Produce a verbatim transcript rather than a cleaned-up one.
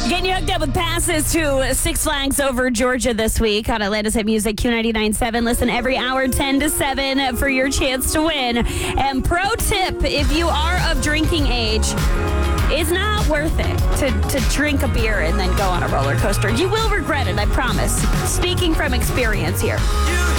Getting you hooked up with passes to Six Flags over Georgia this week on Atlanta's Hit Music Q ninety-nine point seven. Listen every hour, ten to seven, for your chance to win. And pro tip, if you are of drinking age, it's not worth it to, to drink a beer and then go on a roller coaster. You will regret it, I promise. Speaking from experience here.